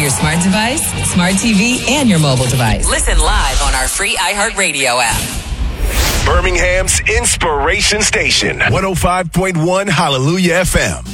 your smart device, smart TV, and your mobile device. Listen live on our free iHeartRadio app. Birmingham's Inspiration Station, 105.1 Hallelujah FM.